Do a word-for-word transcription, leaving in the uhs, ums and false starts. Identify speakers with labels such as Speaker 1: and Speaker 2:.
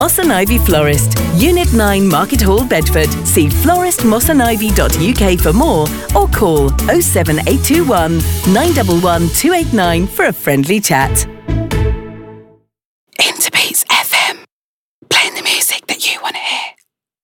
Speaker 1: Moss and Ivy Florist, Unit nine, Market Hall, Bedford. See florist moss and ivy dot U K for more or call oh seven eight two one, nine one one, two eight nine for a friendly chat.
Speaker 2: Interbeats